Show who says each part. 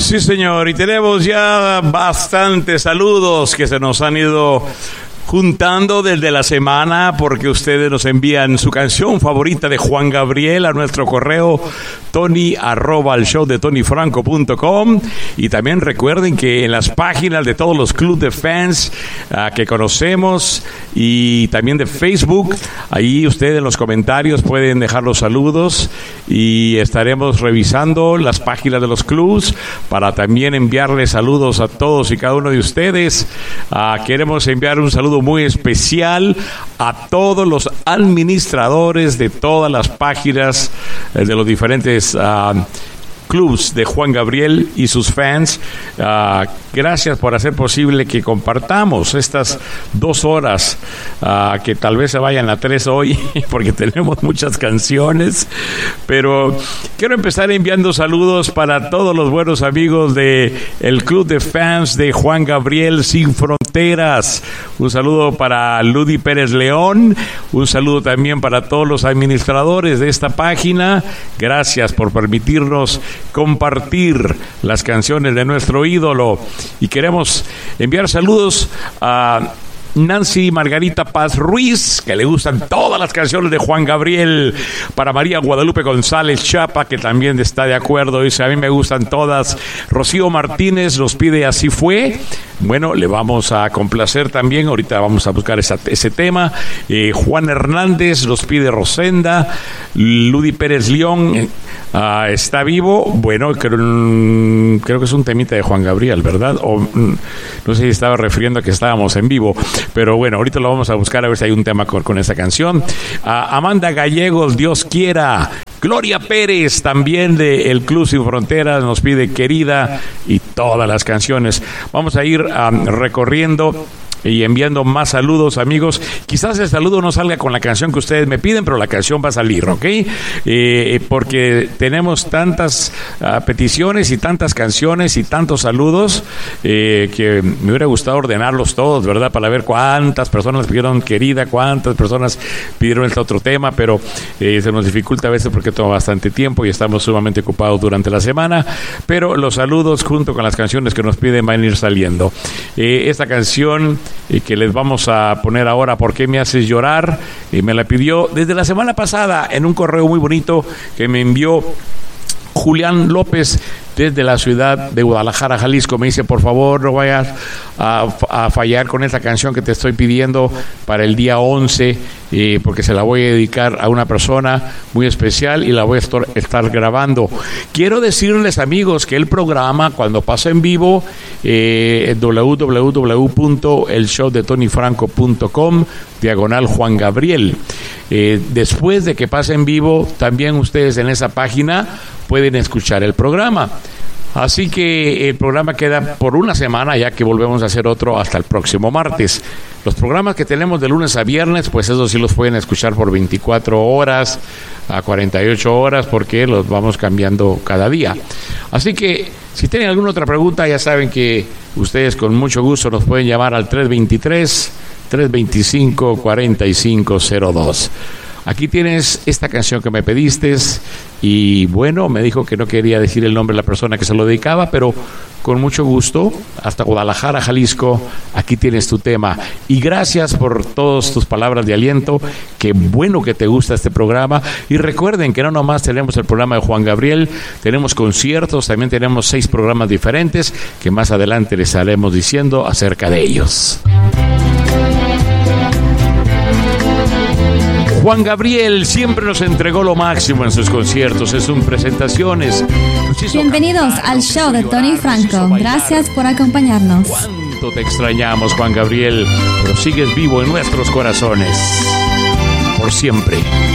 Speaker 1: Sí, señor, y tenemos ya bastantes saludos que se nos han ido juntando desde la semana, porque ustedes nos envían su canción favorita de Juan Gabriel a nuestro correo tony@elshowdetonyfranco.com. Y también recuerden que en las páginas de todos los clubes de fans que conocemos y también de Facebook, ahí ustedes en los comentarios pueden dejar los saludos y estaremos revisando las páginas de los clubes para también enviarles saludos a todos y cada uno de ustedes. Queremos enviar un saludo muy especial a todos los administradores de todas las páginas de los diferentes clubs de Juan Gabriel y sus fans. Gracias por hacer posible que compartamos estas 2 horas, que tal vez se vayan a 3 hoy porque tenemos muchas canciones, pero quiero empezar enviando saludos para todos los buenos amigos de el club de fans de Juan Gabriel Sin Fronteras. Un saludo para Ludy Pérez León, un saludo también para todos los administradores de esta página. Gracias por permitirnos compartir las canciones de nuestro ídolo. Y queremos enviar saludos a Nancy Margarita Paz Ruiz, que le gustan todas las canciones de Juan Gabriel. Para María Guadalupe González Chapa, que también está de acuerdo, dice: a mí me gustan todas. Rocío Martínez nos pide Así Fue. Bueno, le vamos a complacer también, ahorita vamos a buscar ese tema. Juan Hernández nos pide Rosenda. Ludy Pérez León, está vivo. Bueno, creo que es un temita de Juan Gabriel, ¿verdad? O no sé si estaba refiriendo a que estábamos en vivo, pero bueno, ahorita lo vamos a buscar a ver si hay un tema con esa canción. Amanda Gallegos, Dios quiera. Gloria Pérez, también de El Club Sin Fronteras, nos pide Querida, y todas las canciones. Vamos a ir recorriendo y enviando más saludos, amigos. Quizás el saludo no salga con la canción que ustedes me piden, pero la canción va a salir, ¿ok? Porque tenemos tantas peticiones y tantas canciones y tantos saludos que me hubiera gustado ordenarlos todos, ¿verdad? Para ver cuántas personas pidieron Querida, cuántas personas pidieron este otro tema, pero se nos dificulta a veces porque toma bastante tiempo y estamos sumamente ocupados durante la semana. Pero los saludos junto con las canciones que nos piden van a ir saliendo. Esta canción que les vamos a poner ahora, ¿Por qué me haces llorar? Me la pidió desde la semana pasada en un correo muy bonito que me envió Julián López desde la ciudad de Guadalajara, Jalisco. Me dice: por favor, no vayas a fallar con esta canción que te estoy pidiendo para el día 11, porque se la voy a dedicar a una persona muy especial y la voy a estar grabando. Quiero decirles, amigos, que el programa, cuando pasa en vivo, www.elshowdetonyfranco.com/Juan Gabriel. Después de que pase en vivo, también ustedes en esa página pueden escuchar el programa. Así que el programa queda por una semana, ya que volvemos a hacer otro hasta el próximo martes. Los programas que tenemos de lunes a viernes, pues esos sí los pueden escuchar por 24 horas a 48 horas, porque los vamos cambiando cada día. Así que si tienen alguna otra pregunta, ya saben que ustedes con mucho gusto nos pueden llamar al 323-325-4502. Aquí tienes esta canción que me pediste, y bueno, me dijo que no quería decir el nombre de la persona que se lo dedicaba, pero con mucho gusto, hasta Guadalajara, Jalisco, aquí tienes tu tema. Y gracias por todas tus palabras de aliento. Qué bueno que te gusta este programa. Y recuerden que no nomás tenemos el programa de Juan Gabriel, tenemos conciertos, también tenemos 6 programas diferentes que más adelante les estaremos diciendo acerca de ellos. Juan Gabriel siempre nos entregó lo máximo en sus conciertos, en sus presentaciones.
Speaker 2: Bienvenidos al show de Tony Franco. Gracias por acompañarnos.
Speaker 1: Cuánto te extrañamos, Juan Gabriel, pero sigues vivo en nuestros corazones. Por siempre.